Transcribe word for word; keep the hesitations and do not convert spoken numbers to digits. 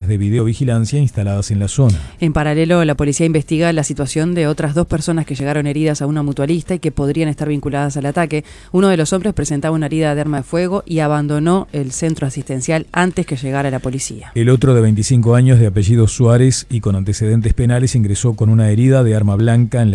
de videovigilancia instaladas en la zona. En paralelo, la policía investiga la situación de otras dos personas que llegaron heridas a una mutualista y que podrían estar vinculadas al ataque. Uno de los hombres presentaba una herida de arma de fuego y abandonó el centro asistencial antes que llegara la policía. El otro, de veinticinco años, de apellido Suárez y con antecedentes penales, ingresó con una herida de arma blanca en la